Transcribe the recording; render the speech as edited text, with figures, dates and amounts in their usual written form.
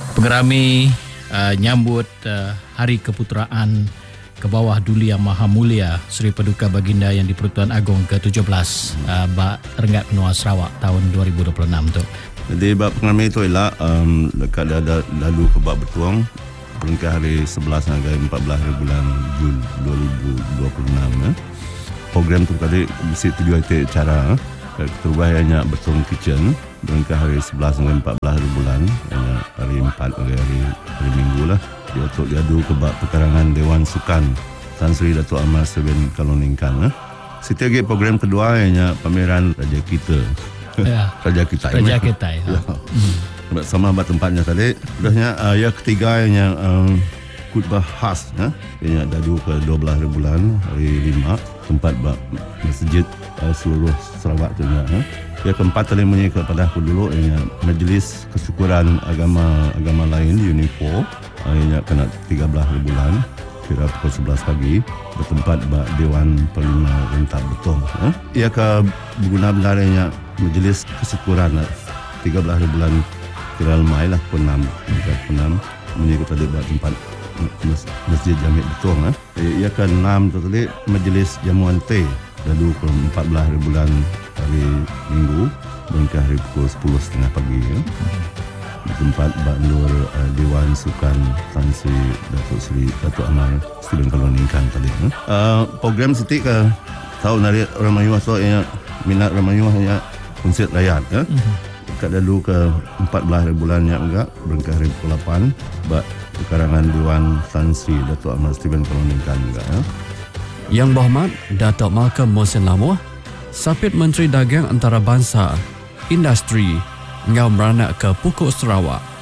Pengerami nyambut Hari Keputeraan ke bawah Duli Yang Maha Mulia Seri Paduka Baginda Yang di-Pertuan Agong ke-17 Renggat Benua Sarawak tahun 2026 tu. Jadi bab pengerami itu ialah dekat dah lalu ke bab bertuang peringkat hari 11 hingga 14 hari bulan Jun 2026. Program tu tadi mesti tujuan cara keturunan bertuang kitchen peringkat hari 11 hingga 14 hari bulan hari 4 hari Minggu lah. Dia untuk diadu ke bab perkarangan Dewan Sukan Tan Sri Datuk Amar Steven Kaloningkan. Setiap lagi program kedua ianya pameran Raja Kita. Ya. Raja Kita. Raja Kita. Ya. Sama abad tempatnya tadi. Udahnya yang ketiga yang khutbah khas yang dadu ke 12 hari bulan hari 5 tempat masjid seluruh Sarawak tu yang keempat tadi menyanyi kepada aku dulu yang majlis kesyukuran agama lain UNIFO yang kena 13 hari bulan kira pukul 11 pagi bertempat Dewan Panglima Rentap Betong. Ia ke berguna benar yang majlis kesyukuran 13 hari bulan kira Mai lah pukul 6 menyanyi tadi tempat Masjid Jamik Betong. Ia ke 6 tu tadi majlis jamuan teh lalu ke 14 hari bulan hari Minggu hingga hari pukul 10.30 pagi di tempat Bak Nur Dewan Sukan Tan Sri Datuk Amar Steven Kaloningkan tadi. Program Siti ke tahun hari Ramayuah tu yang minat Ramayuah yang konsert rakyat dekat lalu ke 14 hari bulan yang enggak berhingga hari pukul 8 Bak perkarangan Dewan Tan Sri Datuk Amar Steven Kaloningkan juga Yang Berhormat Datuk Malcolm Mohsen Lamuh, Sapit Menteri Dagang Antarabangsa, Industri, ngau meranak ke Pokok Sarawak.